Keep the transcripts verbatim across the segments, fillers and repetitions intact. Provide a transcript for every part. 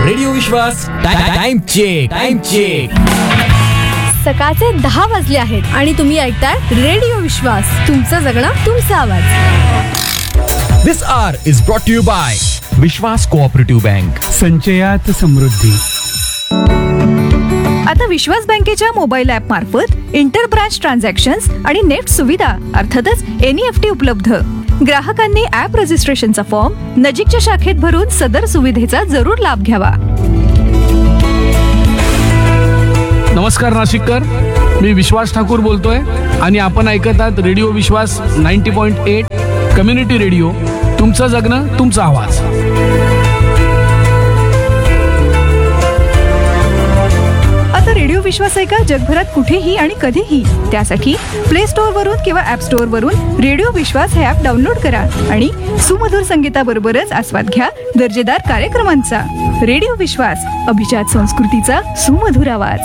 Radio विश्वास time check time check. सकाळचे दहा वाजले आहेत आणि तुम्ही ऐकताय रेडिओ विश्वास. तुमचं जगणं तुमचा आवाज. दिस R is brought to you bye Vishwas cooperative bank. संचयात समृद्धी. आता विश्वास बँकेच्या मोबाईल ऍप मार्फत इंटर ब्रांच ट्रान्झॅक्शन्स आणि नेट सुविधा अर्थातच एनईएफटी उपलब्ध. ग्राहकांनी ऍप रजिस्ट्रेशनचा फॉर्म नजीकच्या शाखेत भरून सदर सुविधेचा जरूर लाभ घ्यावा. नमस्कार नाशिककर, मी विश्वास ठाकूर बोलतोय आणि आपण ऐकत आहात रेडिओ विश्वास ninety point eight community radio. तुमचं जगणं तुमचा आवाज. आता रेडिओ विश्वास आहे का जगभरात कुठेही आणि कधीही. त्यासाठी प्ले स्टोअर वरून किंवा ऍप स्टोअर वरून रेडिओ विश्वास हे ऍप डाउनलोड करा आणि सुमधुर संगीताबरोबरच आस्वाद घ्या दर्जेदार कार्यक्रमांचा. रेडिओ विश्वास, अभिजात संस्कृतीचा सुमधुर आवाज.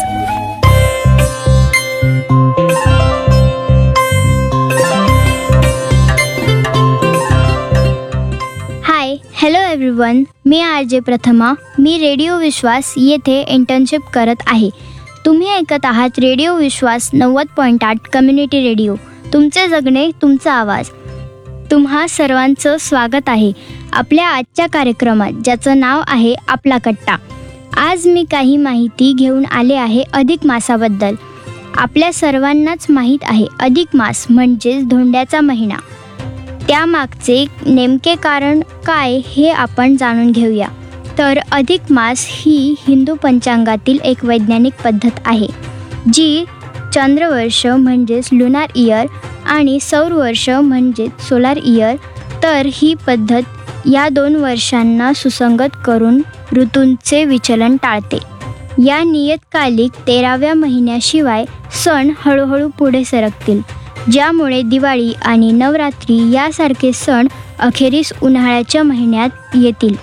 हाय, हॅलो एव्हरीवन. मी आर जे प्रथमा. मी रेडिओ विश्वास येथे इंटर्नशिप करत आहे. तुम्ही ऐकत आहात रेडिओ विश्वास नव्वद पॉईंट आठ कम्युनिटी रेडिओ. तुमचे जगणे तुमचा आवाज. तुम्हा सर्वांचं स्वागत आहे आपल्या आजच्या कार्यक्रमात, ज्याचं नाव आहे आपला कट्टा. आज मी काही माहिती घेऊन आले आहे अधिक मासाबद्दल. आपल्या सर्वांनाच माहीत आहे अधिक मास म्हणजेच धोंड्याचा महिना. त्यामागचे नेमके कारण काय हे आपण जाणून घेऊया. तर अधिक मास ही हिंदू पंचांगातील एक वैज्ञानिक पद्धत आहे जी चंद्रवर्ष म्हणजेच लुनार इयर आणि सौरवर्ष म्हणजेच सोलार इयर, तर ही पद्धत या दोन वर्षांना सुसंगत करून ऋतूंचे विचलन टाळते. या नियतकालिक तेराव्या महिन्याशिवाय सण हळूहळू पुढे सरकतील, ज्यामुळे दिवाळी आणि नवरात्री यासारखे सण अखेरीस उन्हाळ्याच्या महिन्यात येतील.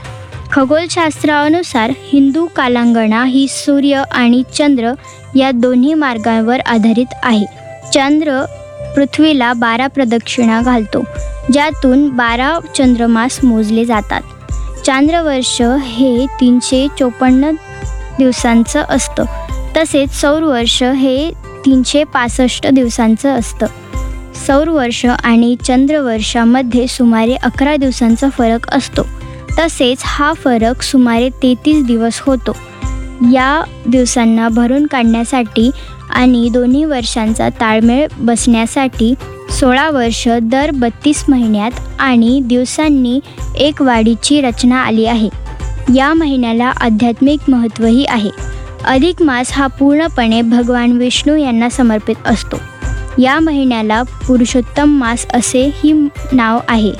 खगोलशास्त्रानुसार हिंदू कालांगणा ही सूर्य आणि चंद्र या दोन्ही मार्गांवर आधारित आहे. चंद्र पृथ्वीला बारा प्रदक्षिणा घालतो, ज्यातून बारा चंद्रमास मोजले जातात. चांद्रवर्ष हे तीनशे चोपन्न दिवसांचं असतं, तसेच सौरवर्ष हे तीनशे पासष्ट दिवसांचं असतं. सौरवर्ष आणि चंद्रवर्षामध्ये सुमारे अकरा दिवसांचा फरक असतो, तसेच हा फरक सुमारे तेहतीस दिवस होतो. या दिवसांना भरून काढण्यासाठी आणि दोन्ही वर्षांचा ताळमेळ बसण्यासाठी सोळा वर्ष दर बत्तीस महिन्यात आणि दिवसांनी एक वाढीची रचना आली आहे. या महिन्याला आध्यात्मिक महत्त्वही आहे. अधिक मास हा पूर्णपणे भगवान विष्णू यांना समर्पित असतो. या महिन्याला पुरुषोत्तम मास असेही नाव आहे,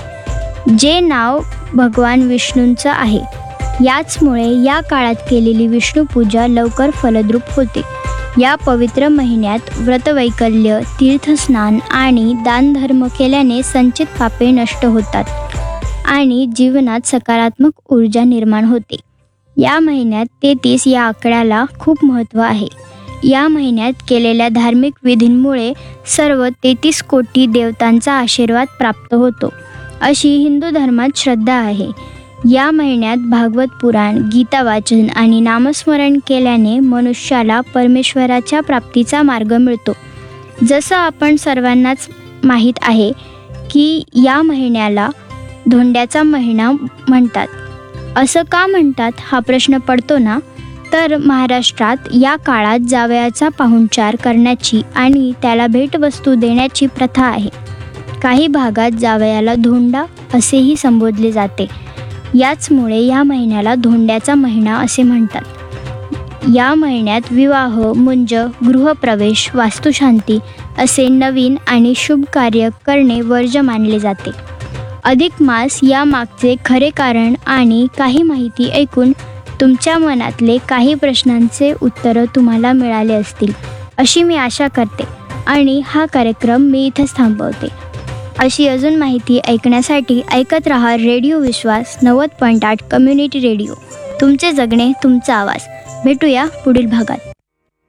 जे नाव भगवान विष्णूंचं आहे. याचमुळे या काळात केलेली विष्णूपूजा लवकर फलद्रूप होते. या पवित्र महिन्यात व्रतवैकल्य, तीर्थस्नान आणि दानधर्म केल्याने संचित पापे नष्ट होतात आणि जीवनात सकारात्मक ऊर्जा निर्माण होते. या महिन्यात तेहतीस या आकड्याला खूप महत्त्व आहे. या महिन्यात केलेल्या धार्मिक विधींमुळे सर्व तेहतीस कोटी देवतांचा आशीर्वाद प्राप्त होतो, अशी हिंदू धर्मात श्रद्धा आहे. या महिन्यात भागवत पुराण, गीता वाचन आणि नामस्मरण केल्याने मनुष्याला परमेश्वराच्या प्राप्तीचा मार्ग मिळतो. जसं आपण सर्वांनाच माहीत आहे की या महिन्याला धोंड्याचा महिना म्हणतात. असं का म्हणतात हा प्रश्न पडतो ना, तर महाराष्ट्रात या काळात जावयाचा पाहुणचार करण्याची आणि त्याला भेटवस्तू देण्याची प्रथा आहे. काही भागात जावयाला धोंडा असेही संबोधले जाते. याचमुळे या महिन्याला धोंड्याचा महिना असे म्हणतात. या महिन्यात विवाह, मुंज, गृहप्रवेश, वास्तुशांती असे नवीन आणि शुभ कार्य करणे वर्ज्य मानले जाते. अधिक मास या मागचे खरे कारण आणि काही माहिती ऐकून तुमच्या मनातले काही प्रश्नांचे उत्तरं तुम्हाला मिळाले असतील अशी मी आशा करते आणि हा कार्यक्रम मी इथेच थांबवते. अशी अजून माहिती ऐकण्यासाठी ऐकत रहा रेडिओ विश्वास नव्वद पॉईंट आठ कम्युनिटी रेडिओ. तुमचे जगणे तुमचा आवाज. भेटूया पुढील भागात.